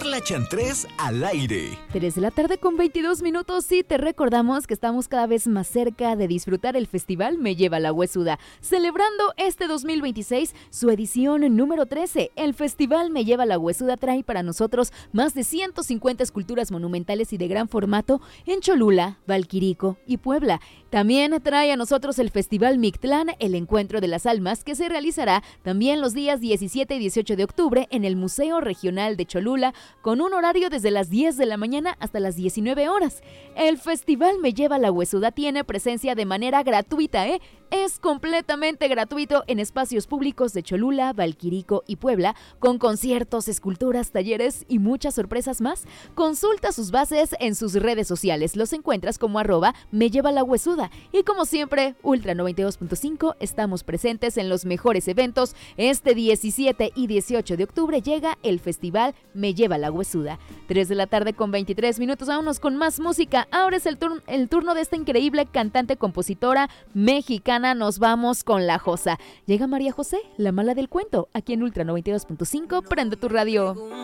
Carla Chantrés al aire. 3 de la tarde con 22 minutos y te recordamos que estamos cada vez más cerca de disfrutar el festival Me Lleva la Huesuda, celebrando este 2026 su edición número 13. El festival Me Lleva la Huesuda trae para nosotros más de 150 esculturas monumentales y de gran formato en Cholula, Valquirico y Puebla. También trae a nosotros el Festival Mictlán, el Encuentro de las Almas, que se realizará también los días 17 y 18 de octubre en el Museo Regional de Cholula, con un horario desde las 10 de la mañana hasta las 19 horas. El Festival Me Lleva la Huesuda tiene presencia de manera gratuita, Es completamente gratuito en espacios públicos de Cholula, Valquirico y Puebla, con conciertos, esculturas, talleres y muchas sorpresas más. Consulta sus bases en sus redes sociales. Los encuentras como @MeLlevaLaHuesuda. Y como siempre, Ultra 92.5, estamos presentes en los mejores eventos. Este 17 y 18 de octubre llega el Festival Me Lleva la Huesuda. 3 de la tarde con 23 minutos, vámonos con más música. Ahora es el turno de esta increíble cantante, compositora mexicana. Nos vamos con La Josa. Llega María José, la mala del cuento, aquí en Ultra 92.5. Prende tu radio.